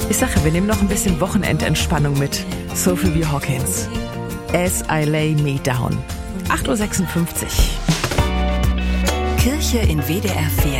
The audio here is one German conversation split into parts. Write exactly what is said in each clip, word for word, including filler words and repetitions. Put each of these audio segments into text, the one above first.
Ich sage, wir nehmen noch ein bisschen Wochenendentspannung mit. Sophie Hawkins. As I Lay Me Down. acht Uhr sechsundfünfzig. Kirche in W D R vier.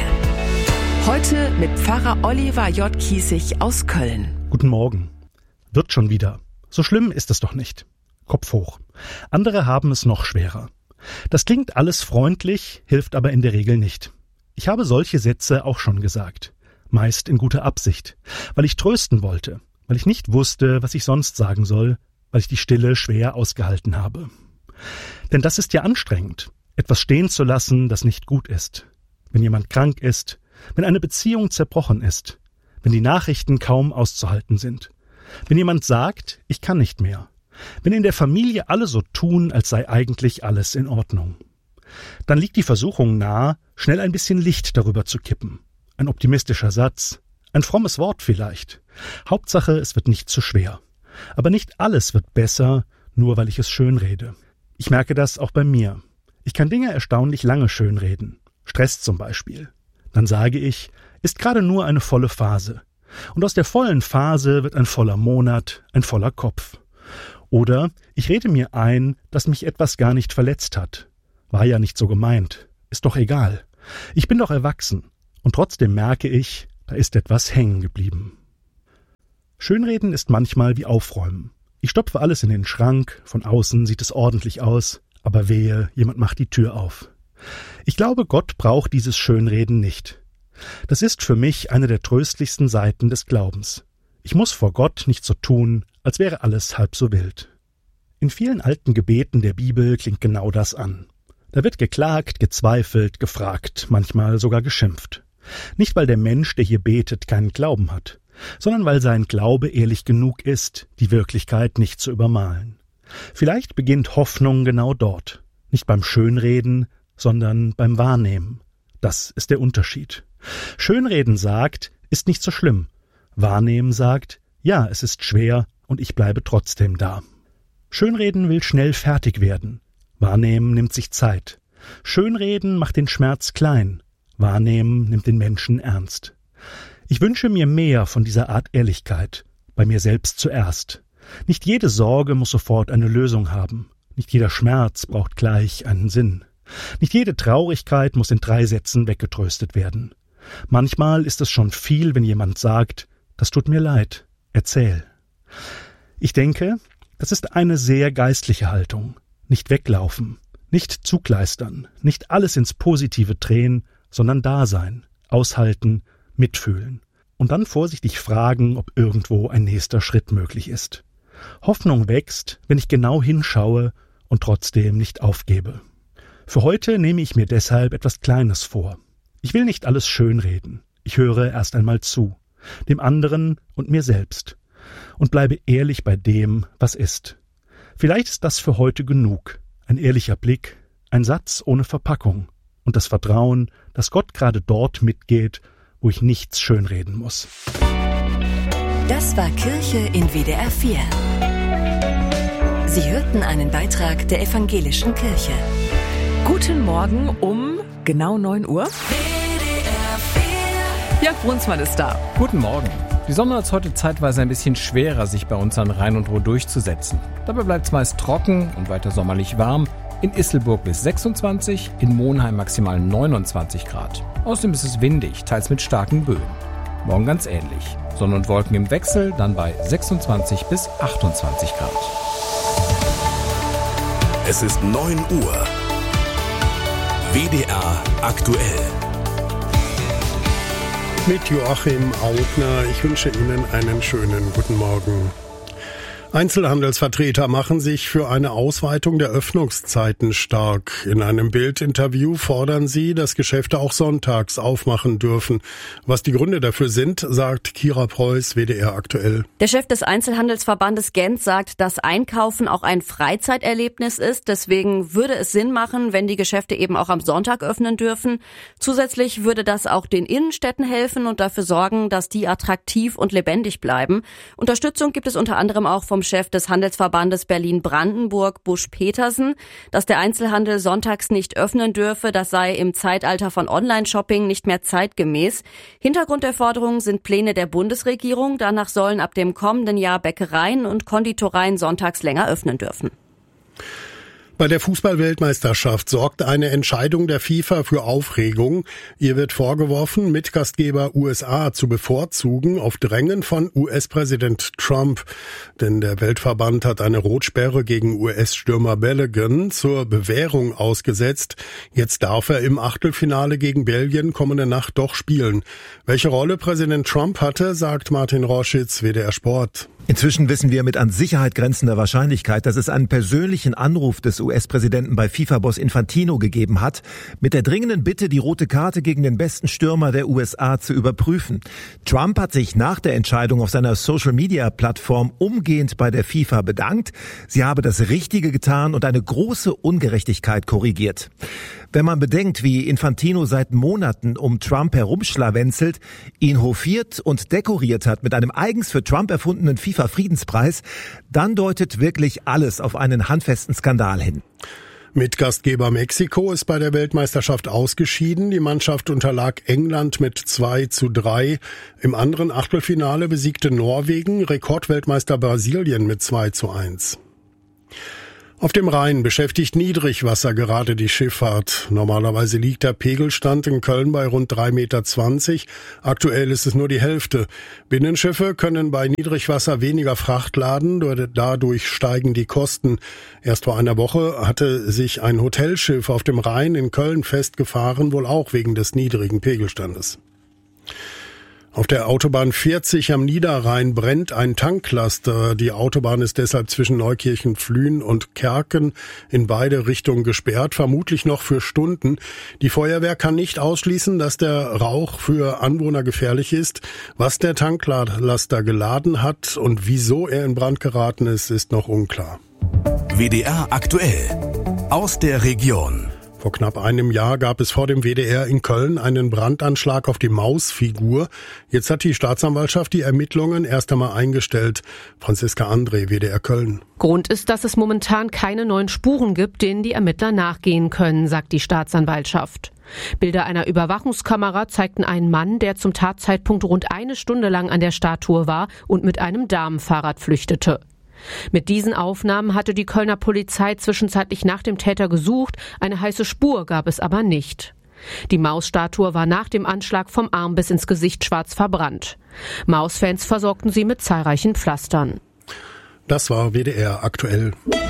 Heute mit Pfarrer Oliver J. Kiesig aus Köln. Guten Morgen. Wird schon wieder. So schlimm ist es doch nicht. Kopf hoch. Andere haben es noch schwerer. Das klingt alles freundlich, hilft aber in der Regel nicht. Ich habe solche Sätze auch schon gesagt. Meist in guter Absicht. Weil ich trösten wollte. Weil ich nicht wusste, was ich sonst sagen soll. Weil ich die Stille schwer ausgehalten habe. Denn das ist ja anstrengend. Etwas stehen zu lassen, das nicht gut ist. Wenn jemand krank ist. Wenn eine Beziehung zerbrochen ist. Wenn die Nachrichten kaum auszuhalten sind. Wenn jemand sagt, ich kann nicht mehr. Wenn in der Familie alle so tun, als sei eigentlich alles in Ordnung. Dann liegt die Versuchung nahe, schnell ein bisschen Licht darüber zu kippen. Ein optimistischer Satz, ein frommes Wort vielleicht. Hauptsache, es wird nicht zu schwer. Aber nicht alles wird besser, nur weil ich es schönrede. Ich merke das auch bei mir. Ich kann Dinge erstaunlich lange schönreden. Stress zum Beispiel. Dann sage ich, ist gerade nur eine volle Phase. Und aus der vollen Phase wird ein voller Monat, ein voller Kopf. Oder ich rede mir ein, dass mich etwas gar nicht verletzt hat. War ja nicht so gemeint. Ist doch egal. Ich bin doch erwachsen. Und trotzdem merke ich, da ist etwas hängen geblieben. Schönreden ist manchmal wie Aufräumen. Ich stopfe alles in den Schrank, von außen sieht es ordentlich aus, aber wehe, jemand macht die Tür auf. Ich glaube, Gott braucht dieses Schönreden nicht. Das ist für mich eine der tröstlichsten Seiten des Glaubens. Ich muss vor Gott nicht so tun, als wäre alles halb so wild. In vielen alten Gebeten der Bibel klingt genau das an. Da wird geklagt, gezweifelt, gefragt, manchmal sogar geschimpft. Nicht, weil der Mensch, der hier betet, keinen Glauben hat, sondern weil sein Glaube ehrlich genug ist, die Wirklichkeit nicht zu übermalen. Vielleicht beginnt Hoffnung genau dort. Nicht beim Schönreden, sondern beim Wahrnehmen. Das ist der Unterschied. Schönreden sagt, ist nicht so schlimm. Wahrnehmen sagt, ja, es ist schwer und ich bleibe trotzdem da. Schönreden will schnell fertig werden. Wahrnehmen nimmt sich Zeit. Schönreden macht den Schmerz klein. Wahrnehmen nimmt den Menschen ernst. Ich wünsche mir mehr von dieser Art Ehrlichkeit. Bei mir selbst zuerst. Nicht jede Sorge muss sofort eine Lösung haben. Nicht jeder Schmerz braucht gleich einen Sinn. Nicht jede Traurigkeit muss in drei Sätzen weggetröstet werden. Manchmal ist es schon viel, wenn jemand sagt, das tut mir leid, erzähl. Ich denke, das ist eine sehr geistliche Haltung. Nicht weglaufen, nicht zugleistern, nicht alles ins Positive drehen, sondern da sein, aushalten, mitfühlen. Und dann vorsichtig fragen, ob irgendwo ein nächster Schritt möglich ist. Hoffnung wächst, wenn ich genau hinschaue und trotzdem nicht aufgebe. Für heute nehme ich mir deshalb etwas Kleines vor. Ich will nicht alles schönreden. Ich höre erst einmal zu, dem anderen und mir selbst, und bleibe ehrlich bei dem, was ist. Vielleicht ist das für heute genug. Ein ehrlicher Blick, ein Satz ohne Verpackung und das Vertrauen, dass Gott gerade dort mitgeht, wo ich nichts schönreden muss. Das war Kirche in W D R vier. Sie hörten einen Beitrag der Evangelischen Kirche. Guten Morgen um genau neun Uhr. Jörg Brunsmann ist da. Guten Morgen. Die Sonne hat es heute zeitweise ein bisschen schwerer, sich bei uns an Rhein und Ruhr durchzusetzen. Dabei bleibt es meist trocken und weiter sommerlich warm. In Isselburg bis sechsundzwanzig, in Monheim maximal neunundzwanzig Grad. Außerdem ist es windig, teils mit starken Böen. Morgen ganz ähnlich. Sonne und Wolken im Wechsel, dann bei sechsundzwanzig bis achtundzwanzig Grad. Es ist neun Uhr. W D R aktuell. Mit Joachim Augner. Ich wünsche Ihnen einen schönen guten Morgen. Einzelhandelsvertreter machen sich für eine Ausweitung der Öffnungszeiten stark. In einem Bild-Interview fordern sie, dass Geschäfte auch sonntags aufmachen dürfen. Was die Gründe dafür sind, sagt Kira Preuß, W D R aktuell. Der Chef des Einzelhandelsverbandes Gent sagt, dass Einkaufen auch ein Freizeiterlebnis ist. Deswegen würde es Sinn machen, wenn die Geschäfte eben auch am Sonntag öffnen dürfen. Zusätzlich würde das auch den Innenstädten helfen und dafür sorgen, dass die attraktiv und lebendig bleiben. Unterstützung gibt es unter anderem auch vom Chef des Handelsverbandes Berlin-Brandenburg, Busch-Petersen. Dass der Einzelhandel sonntags nicht öffnen dürfe, das sei im Zeitalter von Online-Shopping nicht mehr zeitgemäß. Hintergrund der Forderung sind Pläne der Bundesregierung. Danach sollen ab dem kommenden Jahr Bäckereien und Konditoreien sonntags länger öffnen dürfen. Bei der Fußball-Weltmeisterschaft sorgt eine Entscheidung der FIFA für Aufregung. Ihr wird vorgeworfen, Mitgastgeber U S A zu bevorzugen auf Drängen von U S-Präsident Trump. Denn der Weltverband hat eine Rotsperre gegen U S-Stürmer Balogun zur Bewährung ausgesetzt. Jetzt darf er im Achtelfinale gegen Belgien kommende Nacht doch spielen. Welche Rolle Präsident Trump hatte, sagt Martin Roschitz, W D R Sport. Inzwischen wissen wir mit an Sicherheit grenzender Wahrscheinlichkeit, dass es einen persönlichen Anruf des U S-Präsidenten bei FIFA-Boss Infantino gegeben hat, mit der dringenden Bitte, die rote Karte gegen den besten Stürmer der U S A zu überprüfen. Trump hat sich nach der Entscheidung auf seiner Social-Media-Plattform umgehend bei der FIFA bedankt. Sie habe das Richtige getan und eine große Ungerechtigkeit korrigiert. Wenn man bedenkt, wie Infantino seit Monaten um Trump herumschlawenzelt, ihn hofiert und dekoriert hat mit einem eigens für Trump erfundenen FIFA-Friedenspreis, dann deutet wirklich alles auf einen handfesten Skandal hin. Mitgastgeber Mexiko ist bei der Weltmeisterschaft ausgeschieden. Die Mannschaft unterlag England mit zwei zu drei. Im anderen Achtelfinale besiegte Norwegen Rekordweltmeister Brasilien mit zwei zu eins. Auf dem Rhein beschäftigt Niedrigwasser gerade die Schifffahrt. Normalerweise liegt der Pegelstand in Köln bei rund drei Meter zwanzig. Aktuell ist es nur die Hälfte. Binnenschiffe können bei Niedrigwasser weniger Fracht laden, dadurch steigen die Kosten. Erst vor einer Woche hatte sich ein Hotelschiff auf dem Rhein in Köln festgefahren, wohl auch wegen des niedrigen Pegelstandes. Auf der Autobahn vierzig am Niederrhein brennt ein Tanklaster. Die Autobahn ist deshalb zwischen Neukirchen-Flühen und Kerken in beide Richtungen gesperrt, vermutlich noch für Stunden. Die Feuerwehr kann nicht ausschließen, dass der Rauch für Anwohner gefährlich ist. Was der Tanklaster geladen hat und wieso er in Brand geraten ist, ist noch unklar. W D R aktuell aus der Region. Vor knapp einem Jahr gab es vor dem W D R in Köln einen Brandanschlag auf die Mausfigur. Jetzt hat die Staatsanwaltschaft die Ermittlungen erst einmal eingestellt. Franziska André, W D R Köln. Grund ist, dass es momentan keine neuen Spuren gibt, denen die Ermittler nachgehen können, sagt die Staatsanwaltschaft. Bilder einer Überwachungskamera zeigten einen Mann, der zum Tatzeitpunkt rund eine Stunde lang an der Statue war und mit einem Damenfahrrad flüchtete. Mit diesen Aufnahmen hatte die Kölner Polizei zwischenzeitlich nach dem Täter gesucht, eine heiße Spur gab es aber nicht. Die Mausstatue war nach dem Anschlag vom Arm bis ins Gesicht schwarz verbrannt. Mausfans versorgten sie mit zahlreichen Pflastern. Das war W D R aktuell.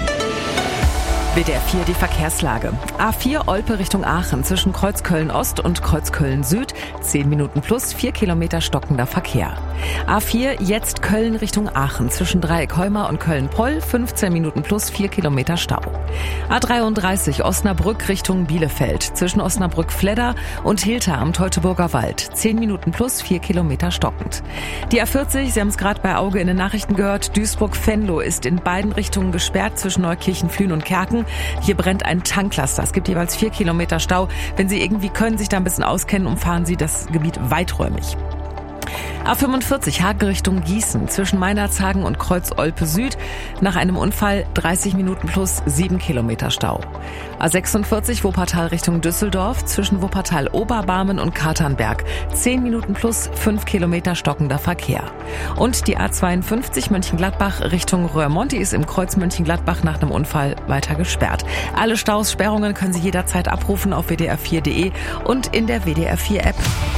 W D R vier die Verkehrslage. A vier Olpe Richtung Aachen zwischen Kreuzköln Ost und Kreuzköln Süd. zehn Minuten plus, vier Kilometer stockender Verkehr. A vier jetzt Köln Richtung Aachen zwischen Dreieck-Heumar und Köln-Poll. fünfzehn Minuten plus, vier Kilometer Stau. A dreiunddreißig Osnabrück Richtung Bielefeld zwischen Osnabrück-Fledder und Hilter am Teutoburger Wald. zehn Minuten plus, vier Kilometer stockend. Die A vierzig, Sie haben es gerade bei Auge in den Nachrichten gehört, Duisburg-Venlo ist in beiden Richtungen gesperrt zwischen Neukirchen-Flühen und Kerken. Hier brennt ein Tanklaster. Es gibt jeweils vier Kilometer Stau. Wenn Sie irgendwie können, sich da ein bisschen auskennen, umfahren Sie das Gebiet weiträumig. A fünfundvierzig Hagen Richtung Gießen zwischen Meinerzhagen und Kreuz-Olpe Süd. Nach einem Unfall dreißig Minuten plus sieben Kilometer Stau. A sechsundvierzig Wuppertal Richtung Düsseldorf zwischen Wuppertal-Oberbarmen und Katernberg. zehn Minuten plus fünf Kilometer stockender Verkehr. Und die A zweiundfünfzig Mönchengladbach Richtung Roermond, die ist im Kreuz Mönchengladbach nach einem Unfall weiter gesperrt. Alle Staus, Sperrungen können Sie jederzeit abrufen auf w d r vier punkt d e und in der W D R vier App.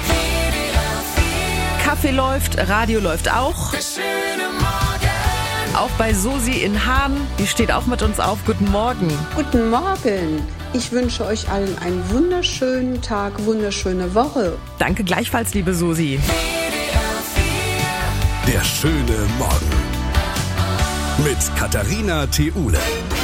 Kaffee läuft, Radio läuft auch. Auch bei Susi in Hahn, die steht auch mit uns auf. Guten Morgen. Guten Morgen. Ich wünsche euch allen einen wunderschönen Tag, wunderschöne Woche. Danke gleichfalls, liebe Susi. Der schöne Morgen mit Katharina Theule.